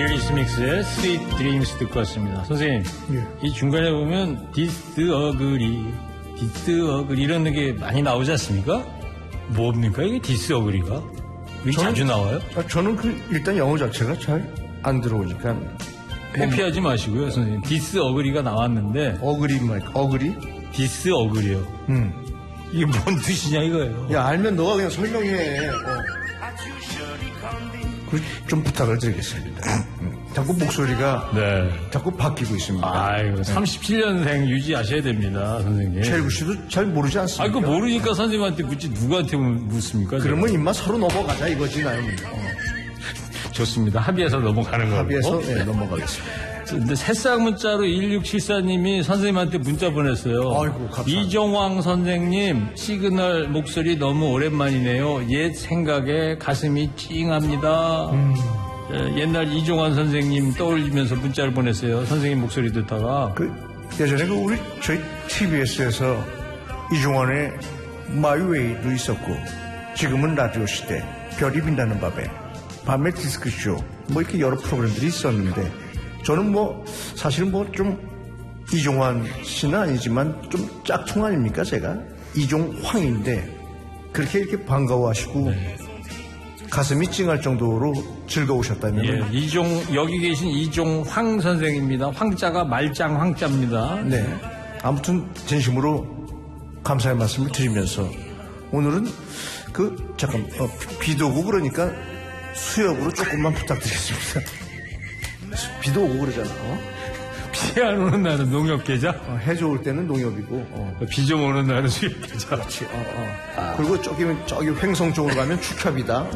유리스믹스의 스윗 드림스 듣고 왔습니다. 선생님, 예. 이 중간에 보면 디스어그리 이런 게 많이 나오지 않습니까? 뭡니까 이게 디스어그리가? 이게 자주 나와요? 저는 일단 영어 자체가 잘 안 들어오니까 회피하지 마시고요, 선생님. 디스어그리가 나왔는데 어그리? 디스어그리요. 이게 뭔 뜻이냐 이거예요. 야, 알면 너가 그냥 설명해. 좀 부탁을 드리겠습니다. 자꾸 목소리가 자꾸 바뀌고 있습니다. 아이고, 37년생 유지하셔야 됩니다, 선생님. 최일구 씨도 잘 모르지 않습니까? 그거 모르니까 선생님한테 묻지 누구한테 묻습니까? 그러면 입맛 서로 넘어가자 이거지 나는. 좋습니다. 합의해서 넘어가는 거고. 합의해서 넘어가겠습니다. 근데 새싹 문자로 1674님이 선생님한테 문자 보냈어요. 아이고, 감사합니다. 이종황 선생님 시그널 목소리 너무 오랜만이네요. 옛 생각에 가슴이 찡합니다. 옛날 이종환 선생님 떠올리면서 문자를 보냈어요. 선생님 목소리 듣다가. 예전에 저희 TBS에서 이종환의 마이웨이도 있었고, 지금은 라디오 시대, 별이 빈다는 밤에 디스크쇼, 이렇게 여러 프로그램들이 있었는데, 저는 사실은 좀 이종환 씨는 아니지만 좀 짝퉁 아닙니까, 제가? 이종황인데, 그렇게 이렇게 반가워하시고, 가슴이 찡할 정도로 즐거우셨다면. 예, 여기 계신 이종황 선생입니다. 황자가 말짱 황자입니다. 네. 아무튼, 진심으로 감사의 말씀을 드리면서, 오늘은 비도 오고 그러니까 수역으로 조금만 부탁드리겠습니다. 비도 오고 그러잖아. 비 안 오는 날은 농협계좌? 해 좋을 때는 농협이고, 비 좀 오는 날은 수협계좌. 그렇지. 그리고 저기 횡성 쪽으로 가면 축협이다.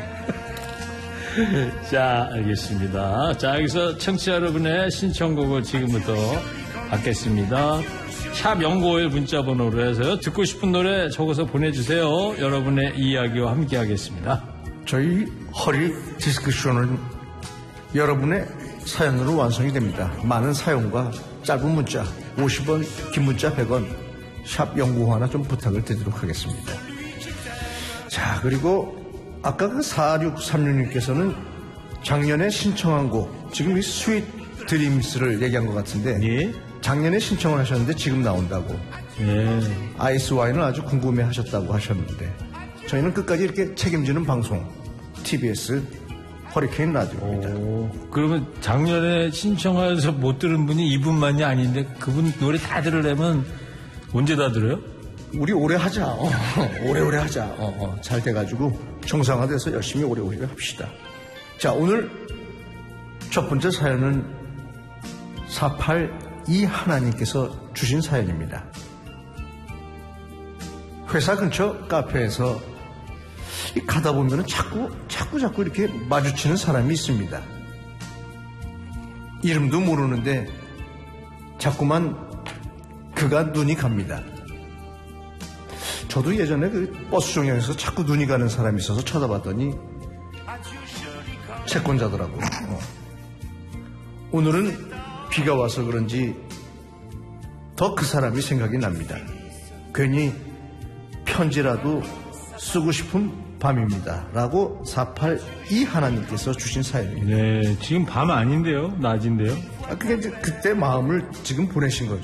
자, 알겠습니다. 자, 여기서 청취자 여러분의 신청곡을 지금부터 받겠습니다. 샵 0951 문자 번호로 해서요. 듣고 싶은 노래 적어서 보내주세요. 여러분의 이야기와 함께 하겠습니다. 저희 허리 디스크쇼는 여러분의 사연으로 완성이 됩니다. 많은 사연과 짧은 문자 50원, 긴 문자 100원, 샵 0951 좀 부탁을 드리도록 하겠습니다. 자, 그리고 아까 4636님께서는 작년에 신청한 곡, 지금 이 스윗 드림스를 얘기한 것 같은데, 예? 작년에 신청을 하셨는데 지금 나온다고. 예. 아이스 와인을 아주 궁금해 하셨다고 하셨는데, 저희는 끝까지 이렇게 책임지는 방송, TBS 허리케인 라디오입니다. 그러면 작년에 신청해서 못 들은 분이 이분만이 아닌데 그분 노래 다 들으려면 언제 다 들어요? 우리 오래 하자. 오래오래 하자. 잘 돼가지고 정상화돼서 열심히 오래오래 합시다. 자, 오늘 첫 번째 사연은 482 하나님께서 주신 사연입니다. 회사 근처 카페에서 가다 보면 자꾸 이렇게 마주치는 사람이 있습니다. 이름도 모르는데 자꾸만 그가 눈이 갑니다. 저도 예전에 버스 정류장에서 자꾸 눈이 가는 사람이 있어서 쳐다봤더니 채권자더라고요. 오늘은 비가 와서 그런지 더 그 사람이 생각이 납니다. 괜히 편지라도 쓰고 싶은 밤입니다. 라고 482 하나님께서 주신 사연입니다. 네, 지금 밤 아닌데요? 낮인데요? 그게 이제 그때 마음을 지금 보내신 거죠.